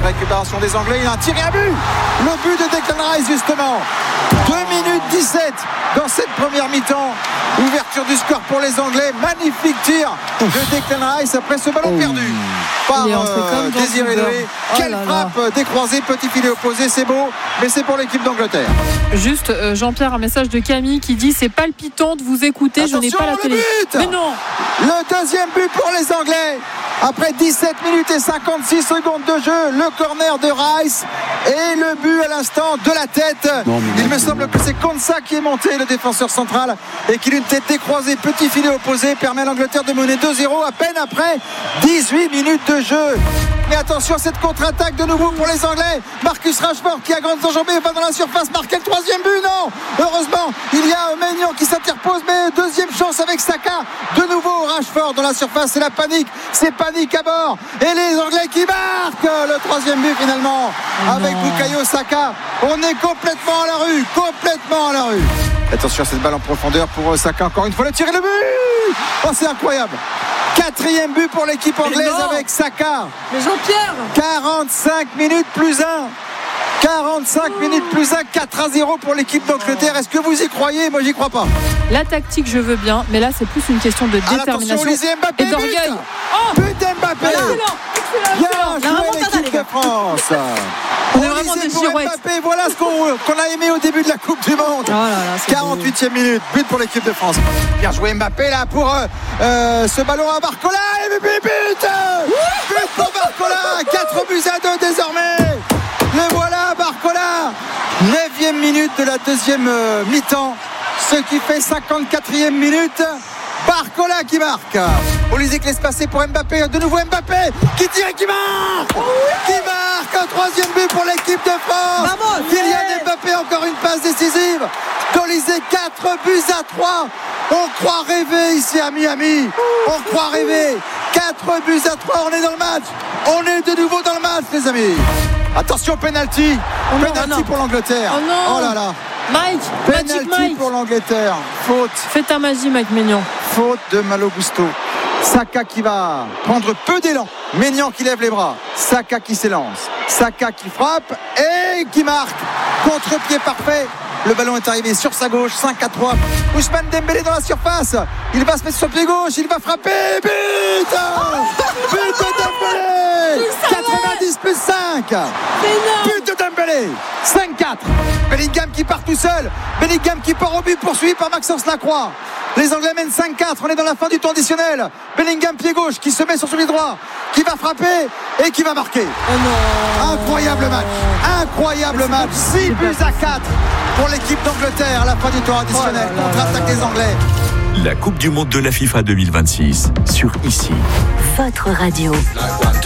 récupération des Anglais. Il a tiré un but. Le but de Declan Rice, justement. 2 minutes 17 dans cette première mi-temps. Ouverture du score pour les Anglais. Magnifique tir de Declan Rice après ce ballon perdu par Désiré Doué. Quelle frappe décroisée, petit filet opposé, c'est beau, mais c'est pour l'équipe d'Angleterre. Juste, Jean-Pierre, un message de Camille qui dit: c'est palpitant de vous écouter, je n'ai pas la télé. Mais non. Le deuxième but pour les Anglais. Après 17 minutes et 56 secondes de jeu, le corner de Rice et le but à l'instant de la tête. Il me semble que c'est Konsa qui est monté, le défenseur central, et qu'il une tête décroisée, petit filet opposé, permet à l'Angleterre de mener 2-0 à peine après 18 minutes de jeu. Mais attention à cette contre-attaque de nouveau pour les Anglais. Marcus Rashford qui a grandes enjambées va dans la surface marquer le troisième but. Non, heureusement il y a Maignan qui s'interpose, mais deuxième chance avec Saka. De nouveau Rashford dans la surface, c'est la panique, c'est panique à bord, et les Anglais qui marquent le troisième but finalement avec Bukayo Saka. On est complètement à la rue. Attention à cette balle en profondeur pour Saka, encore une fois le tir et le but. Oh, c'est incroyable. 4e but pour l'équipe anglaise avec Saka. Mais Jean-Pierre, 45 minutes plus 1. 45 minutes plus 1, 4-0 pour l'équipe d'Angleterre. Est-ce que vous y croyez? Moi, j'y crois pas. La tactique, je veux bien, mais là, c'est plus une question de détermination Mbappé, et d'orgueil. But d'Mbappé. Bien joué l'équipe de France. On est vraiment des girouettes. Mbappé, voilà ce qu'on a aimé au début de la Coupe du Monde. 48e minute, but pour l'équipe de France. Bien joué Mbappé là pour ce ballon à Barcola. Et but pour Barcola. 4-2 désormais. Le voilà Barcola. 9e minute de la deuxième mi-temps, ce qui fait 54e minute. Barcola qui marque. Olysée laisse passer pour Mbappé. De nouveau Mbappé qui tire et qui marque. Qui marque un troisième but pour l'équipe de France. Kylian Mbappé, encore une passe décisive. Olysée, 4-3. On croit rêver ici à Miami. On croit rêver. 4-3. On est dans le match. On est de nouveau dans le match, les amis. Attention, penalty. Penalty pour l'Angleterre. Oh là là. Penalty pour l'Angleterre. Faute. Fais ta magie, Mike Maignan. Faute de Malo Gusto. Saka qui va prendre peu d'élan. Maignan qui lève les bras. Saka qui s'élance. Saka qui frappe et qui marque. Contre-pied parfait. Le ballon est arrivé sur sa gauche. 5-3. Ousmane Dembélé dans la surface. Il va se mettre sur le pied gauche. Il va frapper. But de Dembélé. 90 plus 5. But de Dembélé. 5-4. Bellingham qui part tout seul. Bellingham qui part au but, poursuivi par Maxence Lacroix. Les Anglais mènent 5-4. On est dans la fin du temps additionnel. Bellingham pied gauche qui se met sur son pied droit, qui va frapper et qui va marquer. Incroyable match. 6 buts à 4 pour l'équipe d'Angleterre à la fin du temps additionnel. Contre-attaque des Anglais. La Coupe du Monde de la FIFA 2026 sur ICI. Votre radio.